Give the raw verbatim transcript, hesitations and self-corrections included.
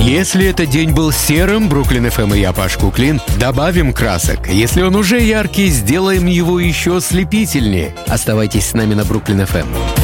Если этот день был серым, Бруклин эф эм и я, Паш Куклин, добавим красок. Если он уже яркий, сделаем его еще ослепительнее. Оставайтесь с нами на Бруклин эф эм.